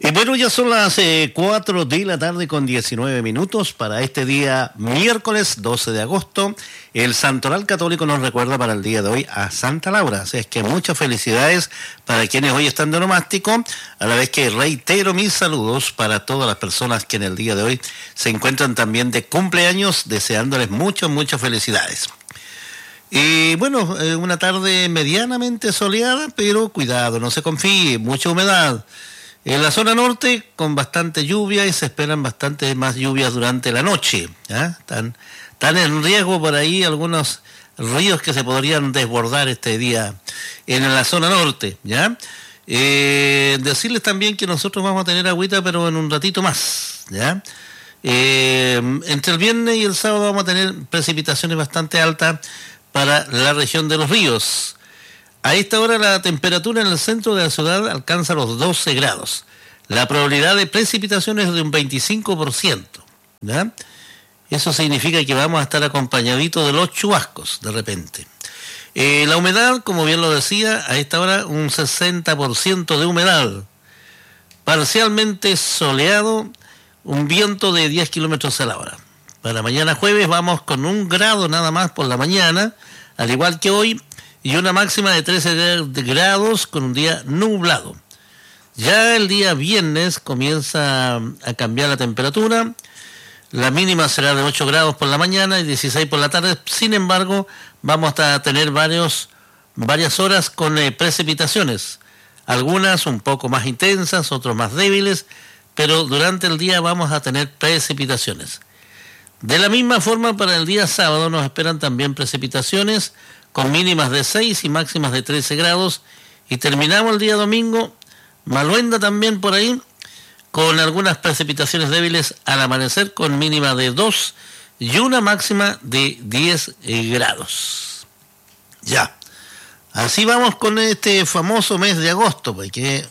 Y bueno, ya son las 4 de la tarde con 19 minutos para este día miércoles 12 de agosto. El Santoral Católico nos recuerda para el día de hoy a Santa Laura. Así es que muchas felicidades para quienes hoy están de onomástico, a la vez que reitero mis saludos para todas las personas que en el día de hoy se encuentran también de cumpleaños, deseándoles muchas felicidades. Y bueno, una tarde medianamente soleada, pero cuidado, no se confíe, mucha humedad. En la zona norte con bastante lluvia y se esperan bastante más lluvias durante la noche. ¿Ya? Están en riesgo por ahí algunos ríos que se podrían desbordar este día en la zona norte. ¿Ya? Decirles también que nosotros vamos a tener agüita, pero en un ratito más. ¿Ya? Entre el viernes y el sábado vamos a tener precipitaciones bastante altas para la región de los ríos. A esta hora la temperatura en el centro de la ciudad alcanza los 12 grados. La probabilidad de precipitación es de un 25%. ¿Ya? Eso significa que vamos a estar acompañaditos de los chubascos de repente. La humedad, como bien lo decía, a esta hora un 60% de humedad. Parcialmente soleado, un viento de 10 kilómetros a la hora. Para mañana jueves vamos con 1 grado nada más por la mañana, al igual que hoy, y una máxima de 13 grados con un día nublado. Ya el día viernes comienza a cambiar la temperatura. La mínima será de 8 grados por la mañana y 16 por la tarde. Sin embargo, vamos a tener varias horas con precipitaciones. Algunas un poco más intensas, otras más débiles, pero durante el día vamos a tener precipitaciones. De la misma forma, para el día sábado nos esperan también precipitaciones, con mínimas de 6 y máximas de 13 grados, y terminamos el día domingo, maluenda también por ahí, con algunas precipitaciones débiles al amanecer, con mínima de 2 y una máxima de 10 grados. Ya, así vamos con este famoso mes de agosto, pues, que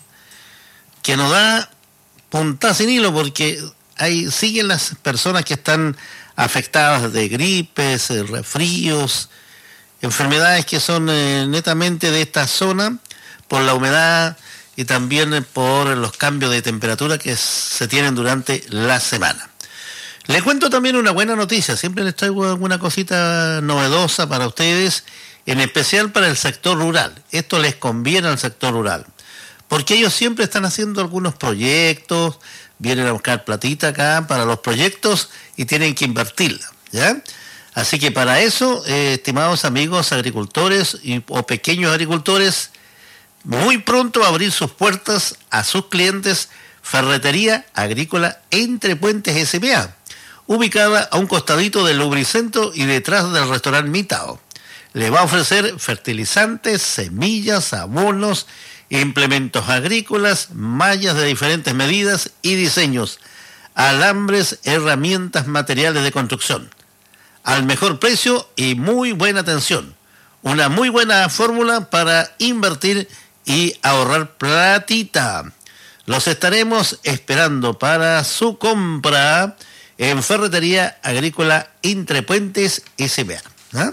nos da punta sin hilo, porque ahí siguen las personas que están afectadas de gripes, resfríos, enfermedades que son netamente de esta zona por la humedad y también por los cambios de temperatura que se tienen durante la semana. Les cuento también una buena noticia, siempre les traigo alguna cosita novedosa para ustedes, en especial para el sector rural. Esto les conviene al sector rural, porque ellos siempre están haciendo algunos proyectos, vienen a buscar platita acá para los proyectos y tienen que invertirla, ¿ya? Así que para eso, estimados amigos agricultores o pequeños agricultores, muy pronto va a abrir sus puertas a sus clientes Ferretería Agrícola Entre Puentes S.p.A., ubicada a un costadito del Lubricentro y detrás del restaurante Mitao. Le va a ofrecer fertilizantes, semillas, abonos, implementos agrícolas, mallas de diferentes medidas y diseños, alambres, herramientas, materiales de construcción, al mejor precio y muy buena atención. Una muy buena fórmula para invertir y ahorrar platita. Los estaremos esperando para su compra en Ferretería Agrícola Entre Puentes S.p.A. ¿Ah?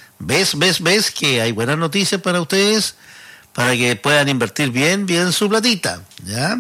¿Ves que hay buenas noticias para ustedes? Para que puedan invertir bien su platita, ¿ya?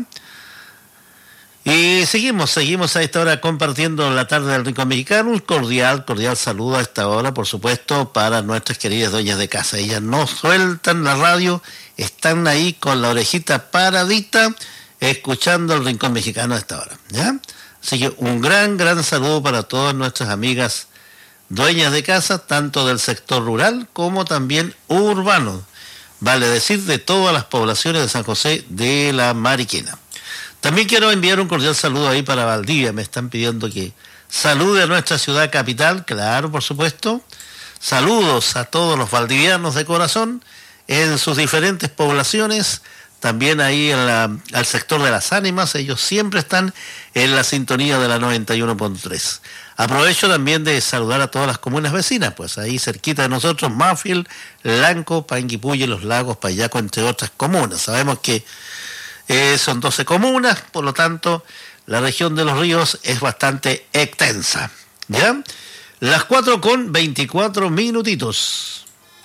Y seguimos a esta hora compartiendo la tarde del Rincón Mexicano. Un cordial saludo a esta hora, por supuesto, para nuestras queridas dueñas de casa. Ellas no sueltan la radio, están ahí con la orejita paradita, escuchando el Rincón Mexicano a esta hora, ¿ya? Así que un gran saludo para todas nuestras amigas dueñas de casa, tanto del sector rural como también urbano. Vale decir, de todas las poblaciones de San José de la Mariquina. También quiero enviar un cordial saludo ahí para Valdivia. Me están pidiendo que salude a nuestra ciudad capital, claro, por supuesto. Saludos a todos los valdivianos de corazón en sus diferentes poblaciones. También ahí al sector de las ánimas, ellos siempre están en la sintonía de la 91.3. Aprovecho también de saludar a todas las comunas vecinas, pues ahí cerquita de nosotros, Mafil, Lanco, Panguipulli, Los Lagos, Payaco, entre otras comunas. Sabemos que son 12 comunas, por lo tanto, la región de los ríos es bastante extensa, ¿ya? Las 4:24 minutitos.